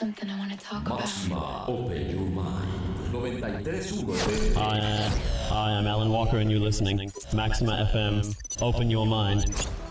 something I want to talk about. Maxima, open your mind. 93.1 Hi, I'm Alan Walker and you're listening. Maxima FM, open your mind.